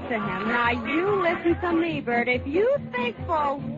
to him. Now, you listen to me, Bert. If you think for